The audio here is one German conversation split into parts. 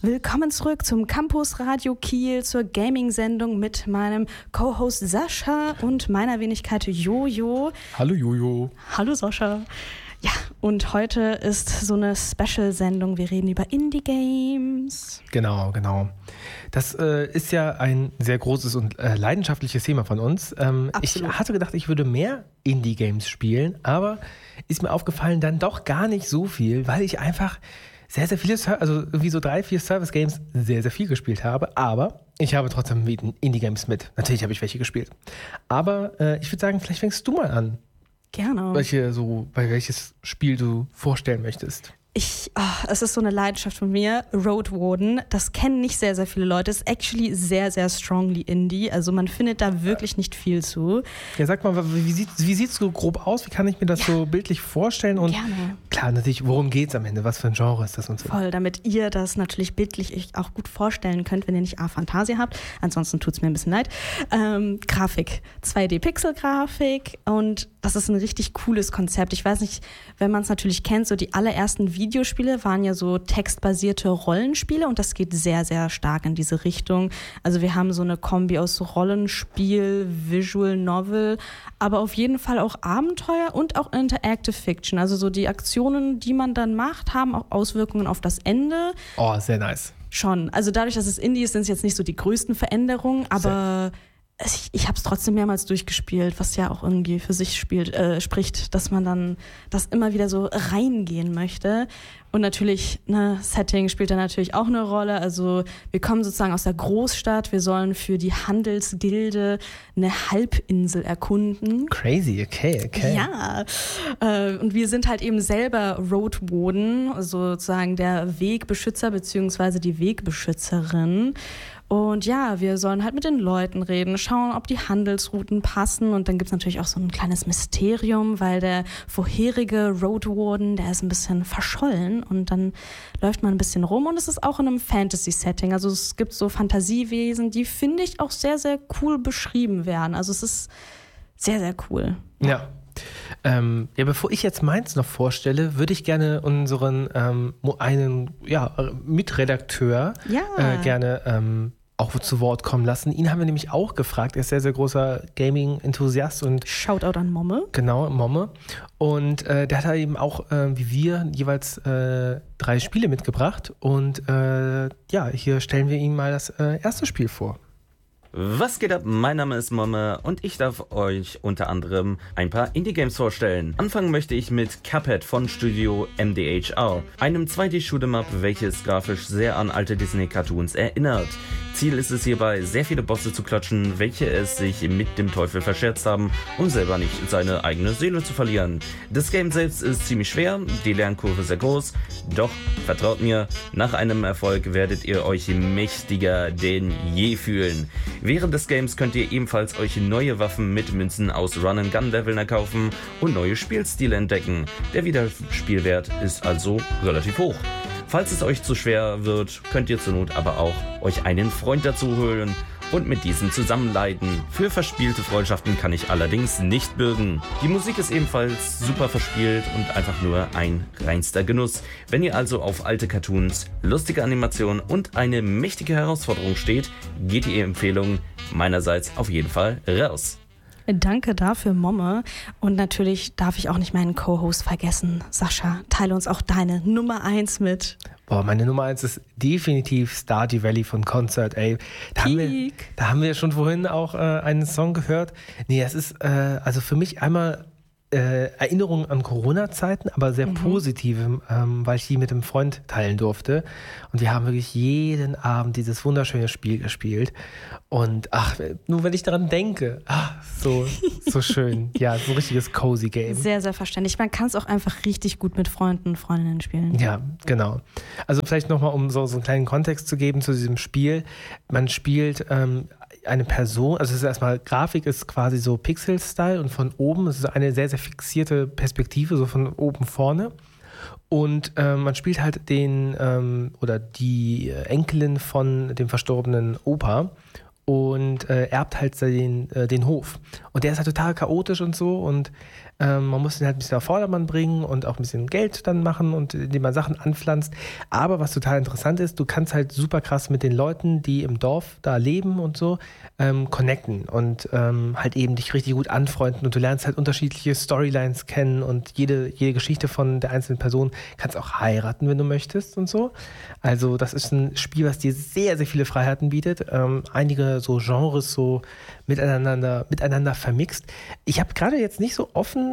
Willkommen zurück zum Campus Radio Kiel zur Gaming-Sendung mit meinem Co-Host Sascha und meiner Wenigkeit Jojo. Hallo Jojo. Hallo Sascha. Ja, und heute ist so eine Special-Sendung. Wir reden über Indie-Games. Genau. Das ist ja ein sehr großes und leidenschaftliches Thema von uns. Ich hatte gedacht, ich würde mehr Indie-Games spielen, aber ist mir aufgefallen, dann doch gar nicht so viel, weil ich einfach sehr, sehr viele, also irgendwie so 3-4 Service-Games sehr, sehr viel gespielt habe. Aber ich habe trotzdem Indie-Games mit. Natürlich habe ich welche gespielt. Aber ich würde sagen, vielleicht fängst du mal an. Gerne. Welches Spiel du vorstellen möchtest. Es ist so eine Leidenschaft von mir, Road Warden. Das kennen nicht sehr, sehr viele Leute. Es ist actually sehr, sehr strongly Indie. Also man findet da wirklich nicht viel zu. Ja, sag mal, wie sieht es so grob aus? Wie kann ich mir das so bildlich vorstellen? Und gerne. Klar, natürlich, worum geht es am Ende? Was für ein Genre ist das und so? Voll, damit ihr das natürlich bildlich euch auch gut vorstellen könnt, wenn ihr nicht Fantasie habt. Ansonsten tut es mir ein bisschen leid. Grafik, 2D-Pixel-Grafik, und das ist ein richtig cooles Konzept. Ich weiß nicht, wenn man es natürlich kennt, so die allerersten Videospiele waren ja so textbasierte Rollenspiele, und das geht sehr, sehr stark in diese Richtung. Also wir haben so eine Kombi aus Rollenspiel, Visual Novel, aber auf jeden Fall auch Abenteuer und auch Interactive Fiction. Also so die Aktionen, die man dann macht, haben auch Auswirkungen auf das Ende. Oh, sehr nice. Schon. Also dadurch, dass es Indie ist, sind es jetzt nicht so die größten Veränderungen, aber ich habe es trotzdem mehrmals durchgespielt, was ja auch irgendwie für sich spricht, dass man dann das immer wieder so reingehen möchte. Und natürlich, Setting spielt da natürlich auch eine Rolle. Also wir kommen sozusagen aus der Großstadt, wir sollen für die Handelsgilde eine Halbinsel erkunden. Crazy, okay. Ja, und wir sind halt eben selber Road Warden, also sozusagen der Wegbeschützer bzw. die Wegbeschützerin. Und ja, wir sollen halt mit den Leuten reden, schauen, ob die Handelsrouten passen. Und dann gibt's natürlich auch so ein kleines Mysterium, weil der vorherige Road Warden, der ist ein bisschen verschollen. Und dann läuft man ein bisschen rum. Und es ist auch in einem Fantasy-Setting. Also es gibt so Fantasiewesen, die, finde ich, auch sehr, sehr cool beschrieben werden. Also es ist sehr, sehr cool. Ja. Bevor ich jetzt meins noch vorstelle, würde ich gerne unseren einen Mitredakteur gerne auch zu Wort kommen lassen. Ihn haben wir nämlich auch gefragt. Er ist sehr, sehr großer Gaming-Enthusiast und Shoutout an Momme. Genau, Momme. Und der hat da eben auch, wie wir, jeweils 3 Spiele mitgebracht. Und hier stellen wir Ihnen mal das erste Spiel vor. Was geht ab? Mein Name ist Momme und ich darf euch unter anderem ein paar Indie-Games vorstellen. Anfangen möchte ich mit Cuphead von Studio MDHR, einem 2D-Shoot'em-up, welches grafisch sehr an alte Disney-Cartoons erinnert. Ziel ist es hierbei, sehr viele Bosse zu klatschen, welche es sich mit dem Teufel verscherzt haben, um selber nicht seine eigene Seele zu verlieren. Das Game selbst ist ziemlich schwer, die Lernkurve sehr groß, doch vertraut mir, nach einem Erfolg werdet ihr euch mächtiger denn je fühlen. Während des Games könnt ihr ebenfalls euch neue Waffen mit Münzen aus Run-and-Gun-Leveln erkaufen und neue Spielstile entdecken. Der Wiederspielwert ist also relativ hoch. Falls es euch zu schwer wird, könnt ihr zur Not aber auch euch einen Freund dazu holen und mit diesem zusammenleiten. Für verspielte Freundschaften kann ich allerdings nicht bürgen. Die Musik ist ebenfalls super verspielt und einfach nur ein reinster Genuss. Wenn ihr also auf alte Cartoons, lustige Animationen und eine mächtige Herausforderung steht, geht die Empfehlung meinerseits auf jeden Fall raus. Danke dafür, Momme. Und natürlich darf ich auch nicht meinen Co-Host vergessen. Sascha, teile uns auch deine Nummer 1 mit. Boah, meine Nummer 1 ist definitiv Stardew Valley von Concert, ey. Da haben wir schon vorhin auch einen Song gehört. Nee, es ist also für mich einmal Erinnerungen an Corona-Zeiten, aber sehr positive, weil ich die mit einem Freund teilen durfte. Und wir haben wirklich jeden Abend dieses wunderschöne Spiel gespielt. Und nur wenn ich daran denke, so schön. Ja, so ein richtiges cozy Game. Sehr, sehr verständlich. Man kann es auch einfach richtig gut mit Freunden und Freundinnen spielen. Ja, genau. Also vielleicht nochmal, um so einen kleinen Kontext zu geben zu diesem Spiel. Man spielt eine Person, also es ist erstmal, Grafik ist quasi so Pixel-Style und von oben, es ist eine sehr, sehr fixierte Perspektive, so von oben vorne. Und man spielt halt den oder die Enkelin von dem verstorbenen Opa und erbt halt den Hof. Und der ist halt total chaotisch und so. Und Man muss den halt ein bisschen auf Vordermann bringen und auch ein bisschen Geld dann machen und indem man Sachen anpflanzt. Aber was total interessant ist, du kannst halt super krass mit den Leuten, die im Dorf da leben und so, connecten und halt eben dich richtig gut anfreunden und du lernst halt unterschiedliche Storylines kennen und jede Geschichte von der einzelnen Person kannst auch heiraten, wenn du möchtest und so. Also das ist ein Spiel, was dir sehr, sehr viele Freiheiten bietet. Einige so Genres so miteinander vermixt. Ich habe gerade jetzt nicht so offen,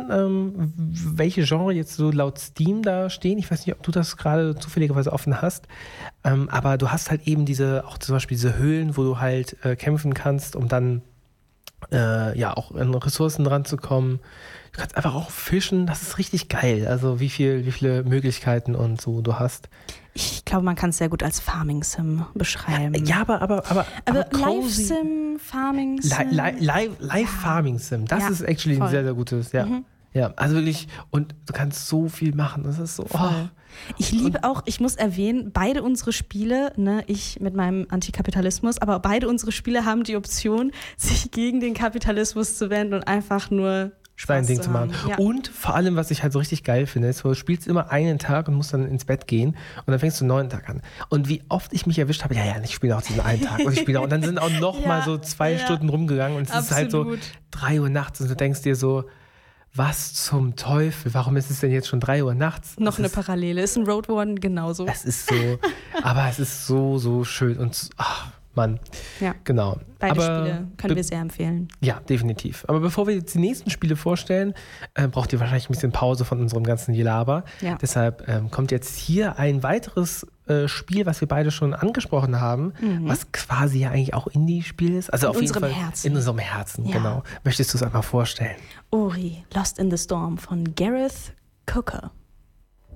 welche Genre jetzt so laut Steam da stehen. Ich weiß nicht, ob du das gerade zufälligerweise offen hast. Aber du hast halt eben auch zum Beispiel diese Höhlen, wo du halt kämpfen kannst, um dann auch an Ressourcen ranzukommen. Du kannst einfach auch fischen, das ist richtig geil. Also wie viele Möglichkeiten und so du hast. Ich glaube, man kann es sehr gut als Farming-Sim beschreiben. Ja, aber Live-Sim, Farming-Sim. Live-Farming-Sim, das ist actually ein sehr, sehr gutes, ja. Mhm. Ja, also wirklich, und du kannst so viel machen, das ist so, Ich liebe auch, ich muss erwähnen, beide unsere Spiele, ne, ich mit meinem Antikapitalismus, aber beide unsere Spiele haben die Option, sich gegen den Kapitalismus zu wenden und einfach nur sein Ding zu machen. Ja. Und vor allem, was ich halt so richtig geil finde, ist, du spielst immer einen Tag und musst dann ins Bett gehen und dann fängst du einen neuen Tag an. Und wie oft ich mich erwischt habe, ich spiele auch diesen einen Tag und dann sind auch noch mal so 2 Stunden rumgegangen und es ist halt so 3 Uhr nachts und du denkst dir so, was zum Teufel? Warum ist es denn jetzt schon 3 Uhr nachts? Noch eine Parallele. Ist ein Road One genauso. Es ist so, aber es ist so, so schön und Mann. Ja. Genau. Beide Spiele können wir sehr empfehlen. Ja, definitiv. Aber bevor wir jetzt die nächsten Spiele vorstellen, braucht ihr wahrscheinlich ein bisschen Pause von unserem ganzen Gelaber. Ja. Deshalb kommt jetzt hier ein weiteres Spiel, was wir beide schon angesprochen haben, was quasi ja eigentlich auch Indie-Spiel ist. Also in unserem Herzen. In unserem Herzen, genau. Möchtest du es einmal vorstellen? Ori, Lost in the Storm von Gareth Coker.